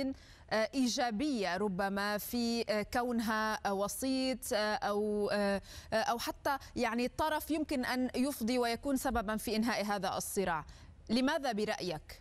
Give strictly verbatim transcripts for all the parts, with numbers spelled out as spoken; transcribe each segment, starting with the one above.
الصين إيجابية ربما في كونها وسيط أو أو حتى يعني طرف يمكن أن يفضي ويكون سببا في إنهاء هذا الصراع. لماذا برأيك؟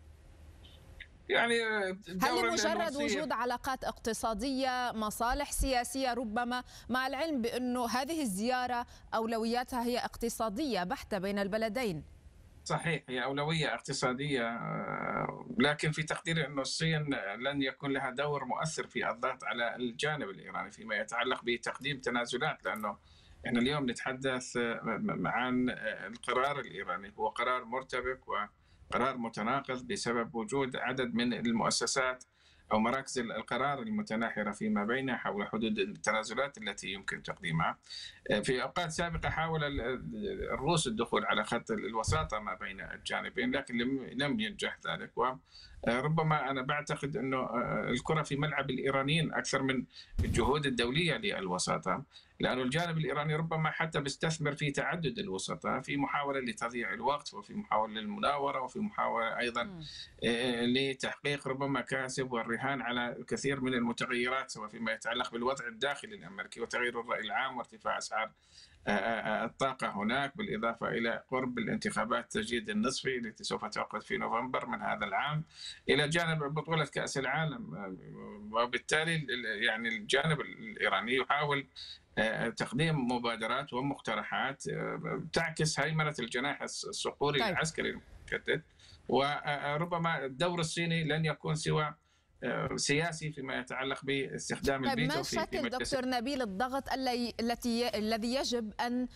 يعني هل لمجرد وجود علاقات اقتصادية، مصالح سياسية ربما، مع العلم بأنه هذه الزيارة أولوياتها هي اقتصادية بحتة بين البلدين؟ صحيح، هي أولوية اقتصادية، لكن في تقديري أن الصين لن يكون لها دور مؤثر في الضغط على الجانب الإيراني فيما يتعلق بتقديم تنازلات، لأنه احنا اليوم نتحدث عن القرار الإيراني، هو قرار مرتبك وقرار متناقض بسبب وجود عدد من المؤسسات أو مراكز القرار المتناحرة فيما بينها حول حدود التنازلات التي يمكن تقديمها. في أوقات سابقة حاول الروس الدخول على خط الوساطة ما بين الجانبين، لكن لم ينجح ذلك. وربما أنا بعتقد أنه الكرة في ملعب الإيرانيين أكثر من الجهود الدولية للوساطة، لأن الجانب الإيراني ربما حتى بيستثمر في تعدد الوسطاء في محاولة لتضييع الوقت، وفي محاولة للمناورة، وفي محاولة أيضا م. لتحقيق ربما مكاسب والرهان على الكثير من المتغيرات، سواء فيما يتعلق بالوضع الداخلي الأمريكي وتغيير الرأي العام وارتفاع أسعار الطاقة هناك، بالإضافة إلى قرب الانتخابات التجديد النصفي التي سوف تعقد في نوفمبر من هذا العام، إلى جانب بطولة كأس العالم. وبالتالي يعني الجانب الإيراني يحاول تقديم مبادرات ومقترحات تعكس هيمنة الجناح الصقوري طيب. العسكري المتجدد، وربما الدور الصيني لن يكون سوى سياسي فيما يتعلق باستخدام طيب الفيتو. ما شكل دكتور نبيل الضغط التي الذي يجب أن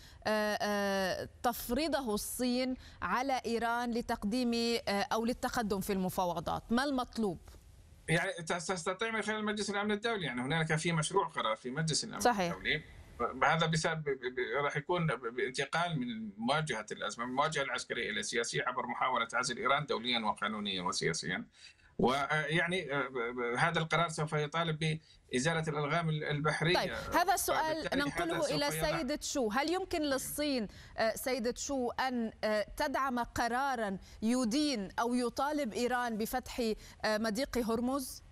تفرضه الصين على إيران لتقديم أو للتقدم في المفاوضات؟ ما المطلوب؟ يعني تستطيع من خلال مجلس الأمن الدولي، يعني هناك في مشروع قرار في مجلس الأمن صحيح. الدولي، هذا بسبب راح يكون بانتقال من مواجهة الأزمة من المواجهة العسكرية إلى السياسية عبر محاولة عزل إيران دوليا وقانونيا وسياسيا. ويعني هذا القرار سوف يطالب بإزالة الألغام البحرية. طيب هذا السؤال ننقله إلى سيد تشو، هل يمكن للصين سيد تشو أن تدعم قرارا يدين أو يطالب إيران بفتح مضيق هرمز؟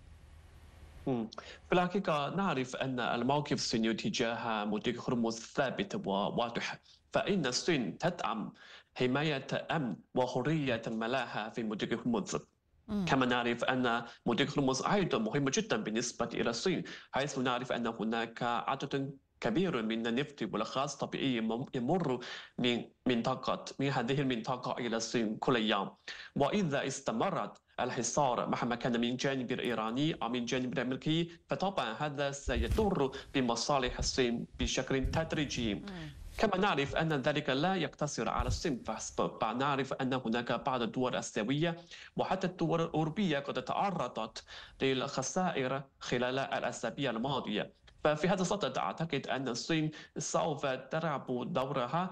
في الحقيقة نعرف أن الموقف الصيني تجاه مضيق هرمز ثابت وواضح، فإن الصين تدعم حماية أمن وحرية الملاحة في مضيق هرمز. كما نعرف أن مضيق هرمز أيضا مهم جدا بالنسبة إلى الصين، حيث نعرف أن هناك عدد كبير من النفط والغاز الطبيعي يمر من منطقة من هذه المنطقة إلى الصين كل يوم. وإذا استمرت الحصار مهما كان من جانب الإيراني أو من جانب الأمريكي، فطبعا هذا سيضر بمصالح الصين بشكل تدريجي. كما نعرف أن ذلك لا يقتصر على الصين فحسب، نعرف أن هناك بعض الدول الآسيوية وحتى الدول الأوروبية قد تعرضت للخسائر خلال الأسابيع الماضية. ففي هذا الصدد أعتقد أن الصين سوف تلعب دورها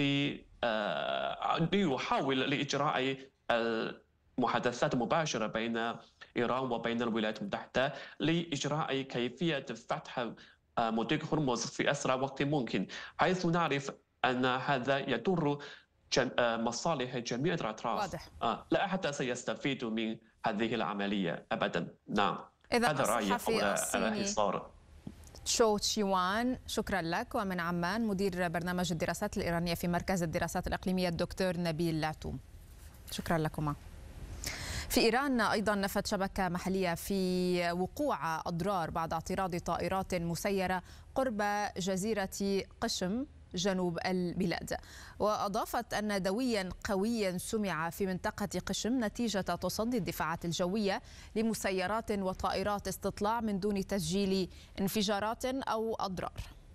ليحاول لإجراء المحادثات المباشرة بين إيران وبين الولايات المتحدة لإجراء كيفية فتح مضيق هرمز في أسرع وقت ممكن، حيث نعرف أن هذا يضر مصالح جميع الأطراف. واضح. لا أحد سيستفيد من هذه العملية أبدا. نعم، هذا رأيي حول الحصار. تشو تشيوان، شكرا لك. ومن عمان مدير برنامج الدراسات الإيرانية في مركز الدراسات الإقليمية الدكتور نبيل لعتوم، شكرا لكما. في إيران أيضا نفت شبكة محلية في وقوع أضرار بعد اعتراض طائرات مسيرة قرب جزيرة قشم جنوب البلاد، وأضافت أن دويا قويا سمع في منطقة قشم نتيجة تصدي الدفاعات الجوية لمسيرات وطائرات استطلاع من دون تسجيل انفجارات أو أضرار.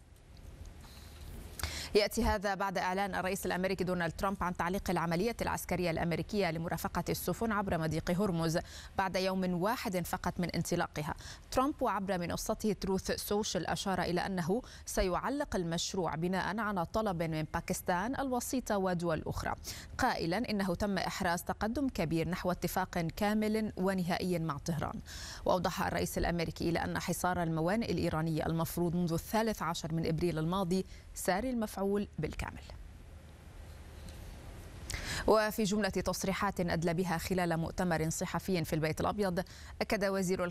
يأتي هذا بعد إعلان الرئيس الأمريكي دونالد ترامب عن تعليق العملية العسكرية الأمريكية لمرافقة السفن عبر مضيق هرمز بعد يوم واحد فقط من انطلاقها. ترامب وعبر منصته تروث سوشيال أشار إلى أنه سيعلق المشروع بناء على طلب من باكستان الوسيطة ودول أخرى، قائلا إنه تم إحراز تقدم كبير نحو اتفاق كامل ونهائي مع طهران. وأوضح الرئيس الأمريكي إلى أن حصار الموانئ الإيرانية المفروض منذ الثالث عشر من إبريل الماضي ساري المفعول بالكامل. وفي جملة تصريحات أدلى بها خلال مؤتمر صحفي في البيت الأبيض، أكد وزير